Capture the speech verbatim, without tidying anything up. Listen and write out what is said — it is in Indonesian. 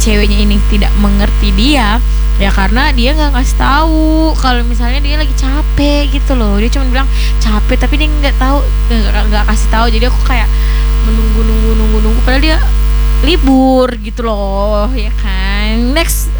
ceweknya ini tidak mengerti dia, ya karena dia nggak kasih tahu kalau misalnya dia lagi capek gitu loh. Dia cuma bilang capek tapi dia nggak tahu, nggak nggak kasih tahu. Jadi aku kayak menunggu nunggu nunggu nunggu padahal dia libur gitu loh, ya kan. Next